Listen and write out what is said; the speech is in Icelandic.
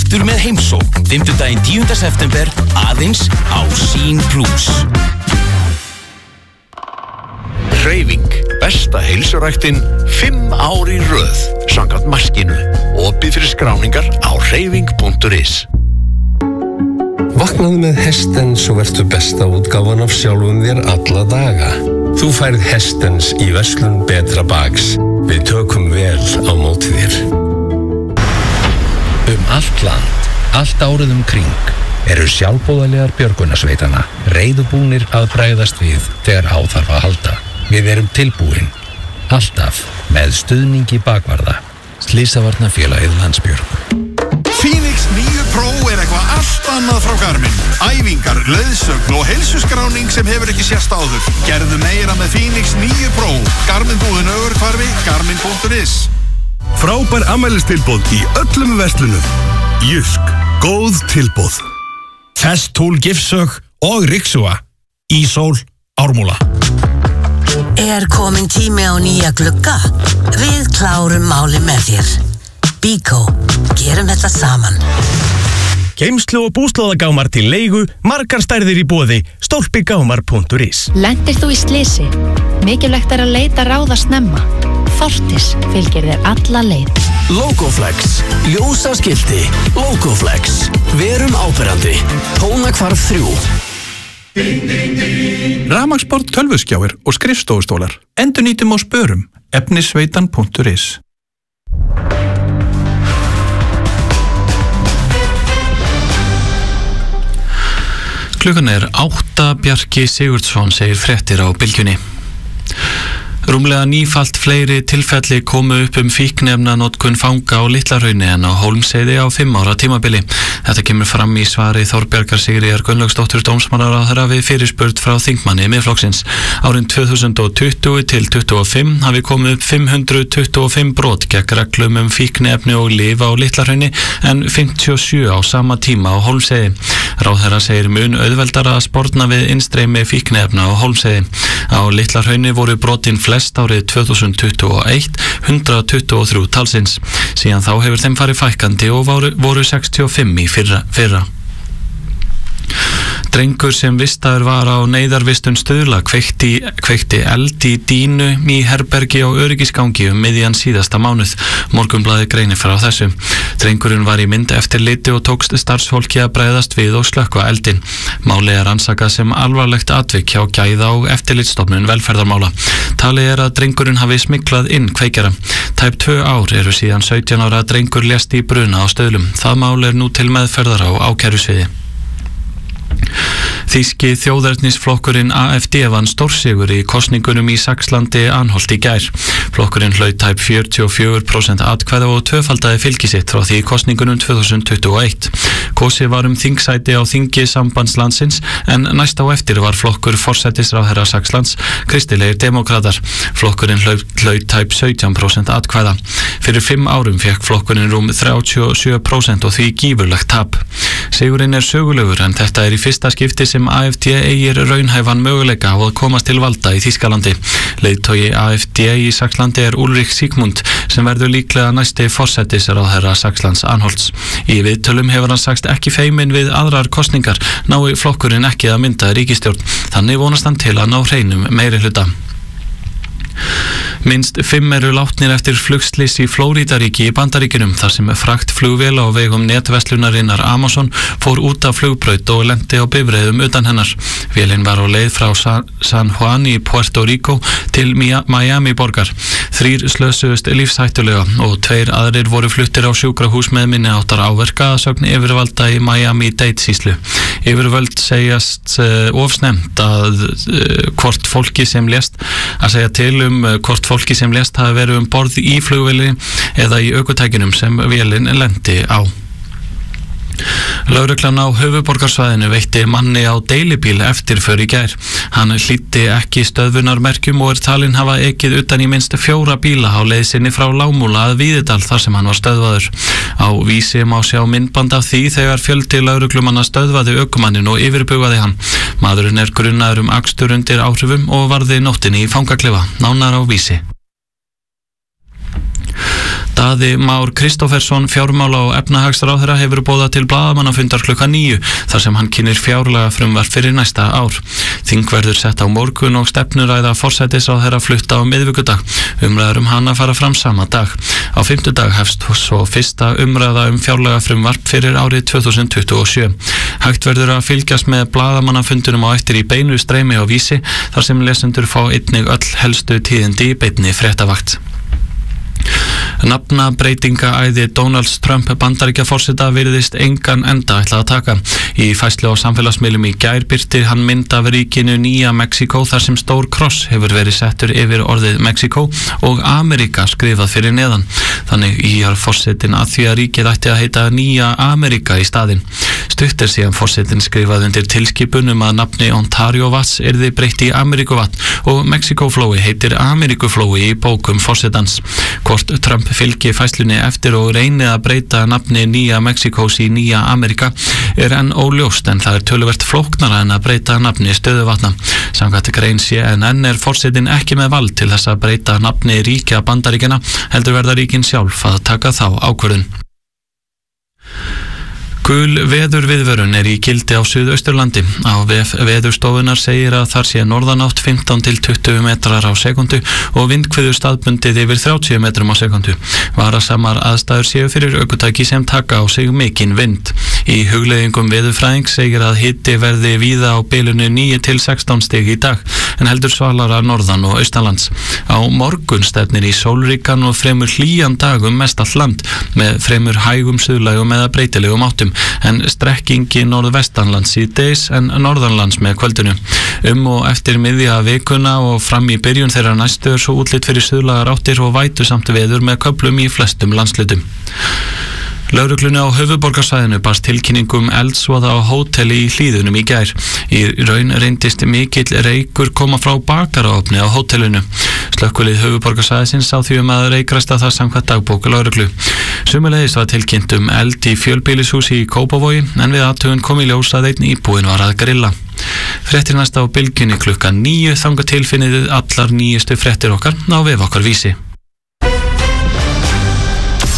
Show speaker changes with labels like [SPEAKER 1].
[SPEAKER 1] aftur með heimsókn 5. 10. september aðeins á Sín Plus.
[SPEAKER 2] Hreyfing, besta heilsuræktin 5 ár í röð, samkvæmt Maskínu. Opið fyrir skráningar á hreyfing.is.
[SPEAKER 3] Vaknaðu með Hestens og vertu besta útgáfan af sjálfum þér alla daga. Þú færð Hestens í verslun Betra Bags. Við tökum vel á móti þér.
[SPEAKER 4] Allt land, allt árið kring eru sjálfboðaliðar björgunarsveitanna reiðubúnir að bregðast við þegar á þarf að halda. Við erum tilbúin, alltaf með stuðningi bakvarða. Slysavarnafélagið Landsbjörg.
[SPEAKER 5] Phoenix 9 Pro eitthvað allt annað frá Garmin. Æfingar, leiðsögn og heilsuskráning sem hefur ekki sést áður. Gerðu meira með Phoenix 9 Pro. Garmin-búðin Ögurhvarfi, garmin.is.
[SPEAKER 6] Frábær afmælistilboð í öllum verslunum. Jysk, góð tilboð.
[SPEAKER 7] Festool, Gifsök og Rixua. Ísól, Ármúla.
[SPEAKER 8] Komin tími á nýja glugga? Við klárum málið með þér. Bíkó, gerum þetta saman.
[SPEAKER 7] Geymslu og búslóðagámar til leigu, margar stærðir í boði, stólpigámar.is.
[SPEAKER 9] Lendir þú í slysi? Mikilvægt að leita ráða snemma. Fortis fylgir þér alla leið.
[SPEAKER 1] Logoflex, ljósaskilti, Logoflex. Verum áberandi. Tónakvarf 3.
[SPEAKER 10] Rafmagnsborð, tölvuskjáir og skrifstofustólar. Endurnýtum á spörum. efnisveitan.is.
[SPEAKER 11] Klukkan 8, Bjarki Sigurdsson segir fréttir á Bylgjunni. Rúmlega nýfalt fleiri tilfelli komu upp fíkniefnanotkun fanga á Litla-Hrauni en á Hólmsheiði á 5 ára tímabili. Þetta kemur fram í svari Þorbjargar Sigríðar Gunnlaugsdóttur dómsmálaráðherra við fyrirspurn frá þingmanni Miðflokksins. Árin 2020 til 2025 hafi komið upp 525 brot gegn reglum fíkniefni og lyf á Litla-Hrauni en 57 á sama tíma á Hólmsheiði. Ráðherra segir mun auðveldara að sporna við innstreymi fíkniefna á Hólmsheiði. Á Litla-Hrauni voru brotin flest árið 2021, 123 talsins. Síðan þá hefur þeim farið fækkandi og voru 65 í fyrra. Drengur sem vistaður var á neyðarvistun Stuðla kveikti eld í dýnu í herbergi á öryggisgangi miðjan síðasta mánuð. Morgunblaðið greinir frá þessu. Drengurinn var í myndeftirliti og tókst starfsfólki að bregðast við og slökkva eldinn. Málið rannsakað sem alvarlegt atvik hjá Gæða- og eftirlitsstofnun velferðarmála. Talið að drengurinn hafi smiglað inn kveikjara. Tæp 2 ár eru síðan 17 ára drengur lést í bruna á Stöðlum. Það mál nú til meðferðar á ákærusviði. Þýski þjóðernisflokkurinn AfD vann stórsigur í kosningunum í Saxlandi Anholt í gær. Flokkurinn hlaut tæp 44% atkvæða og tvöfaldaði fylgi sitt frá því í kosningunum 2021. Kosið var þingsæti á þingi sambandslandsins en næst á eftir var flokkur forsætisráðherra Saxlands, Kristilegir demókratar. Flokkurinn hlaut tæp 17% atkvæða. Fyrir 5 árum fékk flokkurinn rúm 37% og því gífurlegt tap. Sigurinn sögulegur en þetta í fyrsta skipti sem AfD eigir raunhæfan möguleika á að komast til valda í Þýskalandi. Leiðtogi AfD í Saxlandi Ulrich Sigmund sem verður líklega næsti forsætisráðherra Saxlands Anholts. Í viðtölum hefur hann sagst ekki feiminn við aðrar kosningar, nái flokkurinn ekki að mynda ríkisstjórn. Þannig vonast hann til að ná hreinum meirihluta. Minnst 5 eru látnir eftir flugslys í Flórídaríki í Bandaríkjunum þar sem frakt flugvél á vegum netverslunarinnar Amazon fór út af flugbraut og lenti á bifreiðum utan hennar. Vélin var á leið frá San Juan í Puerto Rico til Miami borgar. 3 slösuðust lífshættulega og 2 aðrir voru fluttir á sjúkrahús með minniháttar áverka að sögn yfirvalda í Miami-Dade sýslu. Yfirvöld segjast ofsnefnt að hvort fólki sem lést að segja til hvort fólki sem lést hafi verið borð í flugvélinni eða í ökutækjunum sem vélin lendi á. Lögreglan á höfuðborgarsvæðinu veitti manni á deilibíl eftirför í gær. Hann hlýddi ekki stöðvunarmerkjum og talinn hafa ekið utan í minnst 4 bíla á leið sinni frá Lámúla að Víðidal þar sem hann var stöðvaður. Á Vísi má sjá myndband af því þegar fjöldi lögreglumanna stöðvaði ökumannin og yfirbugaði hann. Maðurinn grunnaður akstur undir áhrifum og varði nóttinni í fangaklefa. Nánar á Vísi. Daði Már Kristófersson, fjármála- og efnahagsráðherra, hefur boðað til blaðamannafundar klukkan 9 þar sem hann kynnir fjárlaga frumvarp fyrir næsta ár. Þing verður sett á morgun og stefnuræða forsætisráðherra flutta á miðvikudag. Umræður hana fara fram sama dag. Á fimmtudag hefst svo fyrsta umræða fjárlaga frumvarp fyrir árið 2027. Hægt verður að fylgjast með blaðamannafundunum á eftir í beinu streymi á Vísi þar sem lesendur fá einnig öll helstu tíðindi í beinni fréttavakt. Nafnabreytingaæði Donalds Trump Bandaríkjaforseta virðist engan enda ætla að taka. Í færslu á samfélagsmiðlum í gær birti hann mynd af ríkinu Nýja Mexíkó þar sem stór kross hefur verið settur yfir orðið Mexíkó og Ameríka skrifað fyrir neðan. Þannig íjar forsetin að því að ríkið ætti að heita Nýja Ameríka í staðinn. Stutt síðan forsetin skrifað undir tilskipun að nafni Ontario vatns yrði breytt í Ameríkuvatn og Mexíkóflói heitir Ameríkuflói í bókum forsetans. Hvort Trump fylgi fæslunni eftir og reyni að breyta nafni Nýja Mexíkós í Nýja Ameríka er enn óljóst en það er töluvert flóknara en að breyta nafni stöðuvatna. Samkvæmt grein CNN er forsetin ekki með vald til þess að breyta nafni ríkja Bandaríkjanna, heldur verða ríkin sjálf að taka þá ákvörðun. Gul veðurviðvörun er í gildi á Suðausturlandi. Á Veðurstofunar segir að þar sé norðanátt 15 til 20 metrar á sekundu og vindhviður staðbundið yfir 30 metrum á sekundu. Varasamar aðstæður séu fyrir ökutæki sem taka á sig mikinn vind. Í hugleiðingum veðurfræðing segir að hiti verði víða á bilinu 9 til 16 stig í dag en heldur svalara norðan og austanlands. Á morgun stefnir í sólríkan og fremur hlýjan dag mest allt land með fremur hægum suðlægum eða breytilegum áttum en strekkingi norðvestanlands síðdegis en norðanlands með kvöldinu. Og eftir miðja vikuna og fram í byrjun þeirra næstu er svo útlit fyrir suðlægar áttir og vætusamt veður með köflum í flestum landslutum. Lögreglunni á höfuðborgarsvæðinu barst tilkynningum eldsvoða á hóteli í Hlíðunum í gær. Í raun reyndist mikill reykur koma frá bakaraofni á hótelinu. Slökkvilið höfuðborgarsvæðisins sá því að reykræsta það samkvæmt dagbók lögreglu. Sömuleiðis var tilkynnt eld í fjölbýlishúsi í Kópavogi en við athugun kom í ljós að einn íbúinn var að grilla. Fréttir næsta á bylgjunni klukkan 9 þangað til finnið allar nýjustu fréttir okkar á vef okkar Vísi.